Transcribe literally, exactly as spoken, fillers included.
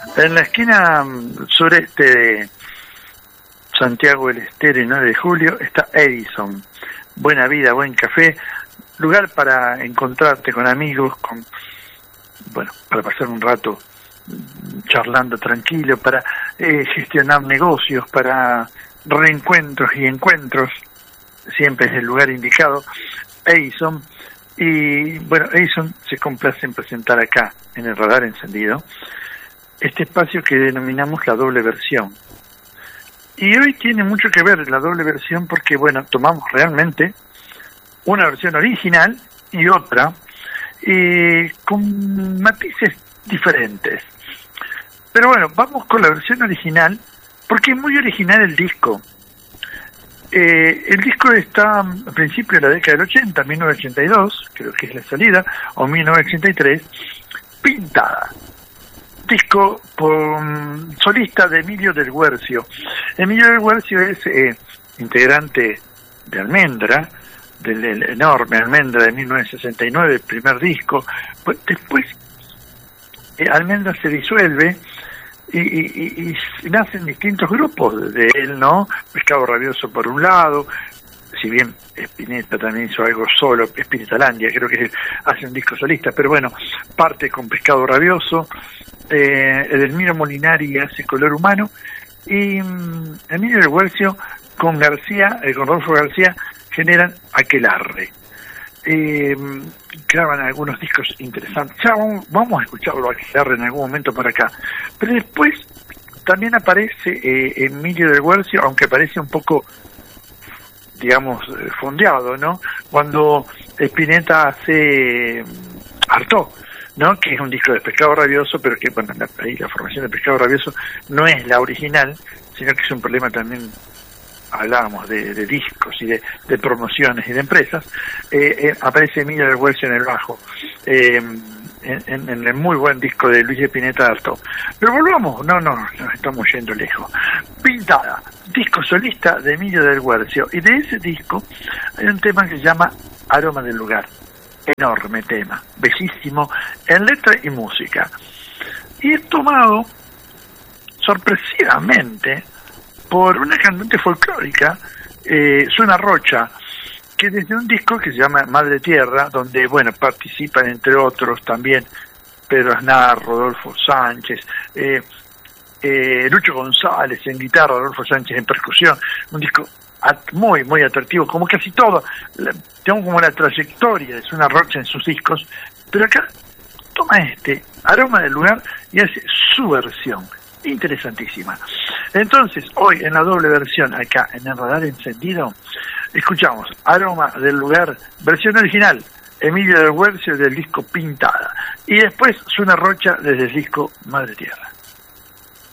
En la esquina sureste de Santiago del Estero y nueve de julio está Edison. Buena vida, buen café, lugar para encontrarte con amigos, con bueno, para pasar un rato charlando tranquilo, para eh, gestionar negocios, para reencuentros y encuentros. Siempre es el lugar indicado, Edison. Y bueno, Edison se complace en presentar acá, en el Radar Encendido, este espacio que denominamos la doble versión. Y hoy tiene mucho que ver la doble versión porque, bueno, tomamos realmente una versión original y otra, eh, con matices diferentes. Pero bueno, vamos con la versión original, porque es muy original el disco. Eh, el disco está a principios de la década del ochenta, mil novecientos ochenta y dos, creo que es la salida, o mil novecientos ochenta y tres, Pintada. Disco por um, solista de Emilio del Guercio. Emilio del Guercio es eh, integrante de Almendra, del el enorme Almendra de mil novecientos sesenta y nueve, el primer disco. Pues después eh, Almendra se disuelve y, y, y, y nacen distintos grupos de él, ¿no? Pescado Rabioso por un lado, si bien Spinetta también hizo algo solo, Spinetalandia, creo que hace un disco solista, pero bueno, parte con Pescado Rabioso, eh, Edelmiro Molinari hace Color Humano, y um, Emilio del Guercio con García, eh, con Rodolfo García, generan Aquelarre. Eh, graban algunos discos interesantes. Ya vamos, vamos a escucharlo a Aquelarre en algún momento por acá. Pero después también aparece eh, Emilio del Guercio, aunque parece un poco, digamos, fondeado, ¿no? Cuando Spinetta hace Hartó, ¿no? Que es un disco de Pescado Rabioso, pero que, bueno, la, ahí la formación de Pescado Rabioso no es la original, sino que es un problema también. Hablábamos de, de discos y de, de promociones y de empresas. eh, eh, aparece Emilio del Guercio en el bajo, eh, en, en, en el muy buen disco de Luis Spinetta Hartó. Pero volvamos, no, no, nos estamos yendo lejos. Pintada, disco solista de Emilio del Guercio, y de ese disco hay un tema que se llama Aroma del Lugar. Enorme tema, bellísimo en letra y música, y es tomado sorpresivamente por una cantante folclórica, eh, Susana Rocha, que desde un disco que se llama Madre Tierra, donde, bueno, participan entre otros también Pedro Aznar, Rodolfo Sánchez, eh, eh, Lucho González en guitarra, Rodolfo Sánchez en percusión, un disco at muy, muy atractivo, como casi todo. La, tengo como la trayectoria de Susana Rocha en sus discos, pero acá toma este Aroma del Lugar y hace su versión. Interesantísima. Entonces, hoy en la doble versión, acá en el Radar Encendido, escuchamos Aroma del Lugar, versión original, Emilio del Guercio del disco Pintada, y después Susana Rocha desde el disco Madre Tierra.